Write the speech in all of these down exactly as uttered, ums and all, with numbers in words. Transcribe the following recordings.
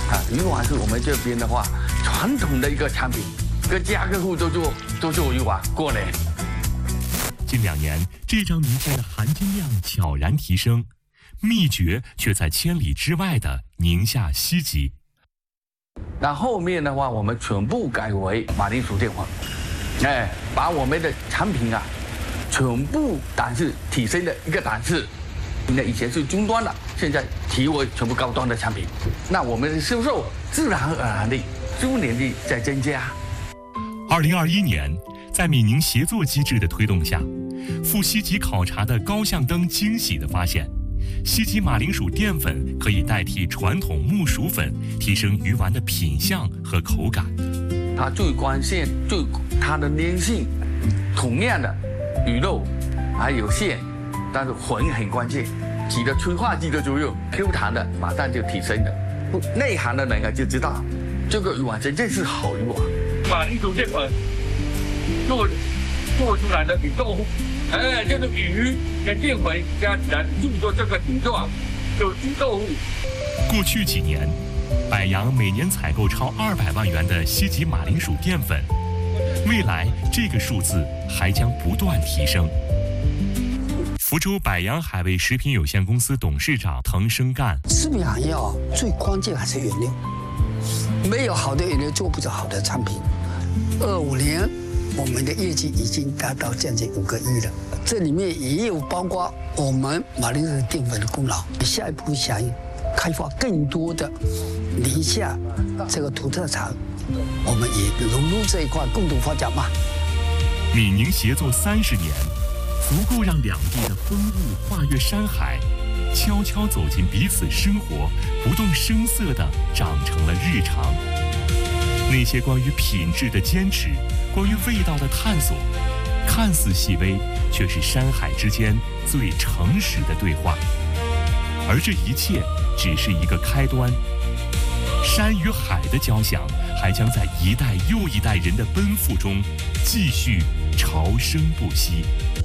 啊，鱼丸是我们这边的话传统的一个产品，各家各户都做都做鱼丸过年。 近两年，这张名片的含金量悄然提升，秘诀却在千里之外的宁夏西集。 那后面的话，我们全部改为马铃薯淀粉，哎，把我们的产品啊，全部档次提升的一个档次。那以前是中端的，现在提为全部高端的产品，那我们的销售自然而然的逐年的在增加。 二零二一年，在闽宁协作机制的推动下，赴西集考察的高向登惊喜地发现，西集马铃薯淀粉可以代替传统木薯粉，提升鱼丸的品相和口感。 它最关键，最它的粘性，同样的鱼肉还有馅，但是混很关键，起了催化剂的作用 ，Q 弹的马上就提升了。内行的人啊就知道，这个鱼丸真正是好鱼丸。马铃薯淀粉做做出来的鱼豆腐，哎，这个鱼跟淀粉加起来做做这个形状，就鱼豆腐。 过去几年，百洋每年采购超二百万元的西集马铃薯淀粉，未来这个数字还将不断提升。福州百洋海味食品有限公司董事长滕生干： 食品行业啊，最关键还是原料，没有好的原料，做不出好的产品。二五年，我们的业绩已经达到将近五个亿了，这里面也有包括我们马铃薯淀粉的功劳。下一步想开发更多的宁夏这个土特产，我们也融入这一块，共同发展嘛。 闽宁协作三十年，足够让两地的风物跨越山海，悄悄走进彼此生活，不动声色地长成了日常。那些关于品质的坚持，关于味道的探索，看似细微，却是山海之间最诚实的对话。而这一切只是一个开端，山与海的交响还将在一代又一代人的奔赴中继续潮生不息。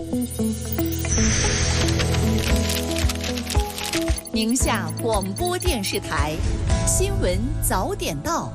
宁夏广播电视台新闻早点到。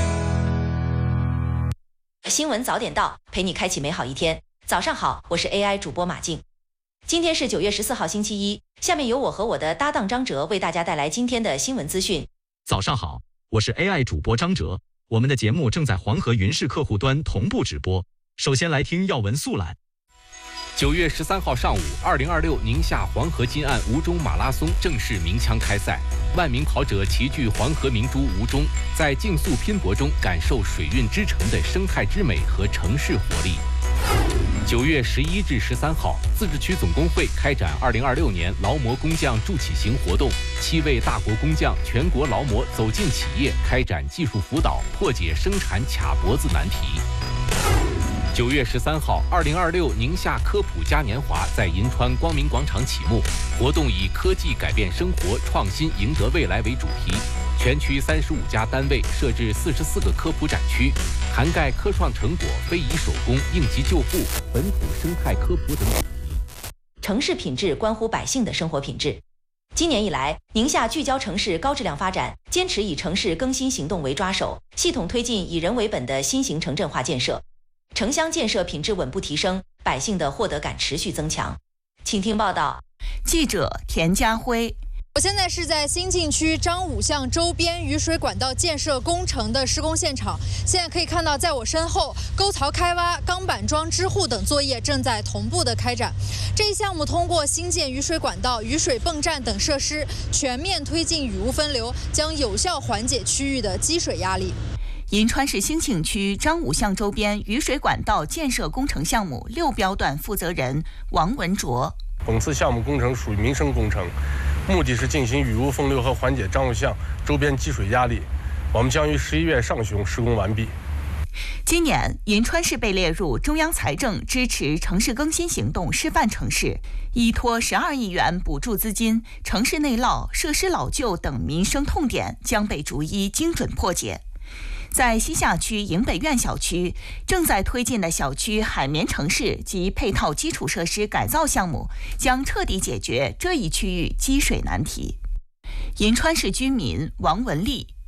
新闻早点到，陪你开启美好一天。早上好，我是 A I 主播马静。今天是九月十四号星期一，下面由我和我的搭档张哲为大家带来今天的新闻资讯。 早上好，我是 A I 主播张哲，我们的节目正在黄河云视客户端同步直播。首先来听要闻速览。 九月十三号上午，二零二六宁夏黄河金岸吴中马拉松正式鸣枪开赛，万名跑者齐聚黄河明珠吴中，在竞速拼搏中感受水运之城的生态之美和城市活力。九月十一至十三号，自治区总工会开展二零二六年劳模工匠助企行活动，七位大国工匠全国劳模走进企业，开展技术辅导，破解生产卡脖子难题。九月十三号，二零二六宁夏科普嘉年华在银川光明广场启幕，活动以科技改变生活，创新赢得未来为主题。全区三十五家单位设置四十四个科普展区，涵盖科创成果、非遗手工、应急救护、本土生态科普等。 城市品质关乎百姓的生活品质。今年以来，宁夏聚焦城市高质量发展，坚持以城市更新行动为抓手，系统推进以人为本的新型城镇化建设。城乡建设品质稳步提升，百姓的获得感持续增强。请听报道。 记者田家辉。 我现在是在新沁区张武巷周边雨水管道建设工程的施工现场，现在可以看到，在我身后，沟槽开挖、钢板桩支护等作业正在同步的开展。这一项目通过新建雨水管道、雨水泵站等设施，全面推进雨污分流，将有效缓解区域的积水压力。 银川市兴庆区张武巷周边雨水管道建设工程项目六标段负责人王文卓。 本次项目工程属于民生工程，目的是进行雨污分流和缓解张武巷周边积水压力。我们将于十一月上旬施工完毕。 今年，银川市被列入中央财政支持城市更新行动示范城市，依托十二亿元补助资金，城市内涝、设施老旧等民生痛点将被逐一精准破解。在西夏区营北苑小区，正在推进的小区海绵城市及配套基础设施改造项目，将彻底解决这一区域积水难题。银川市居民王文丽。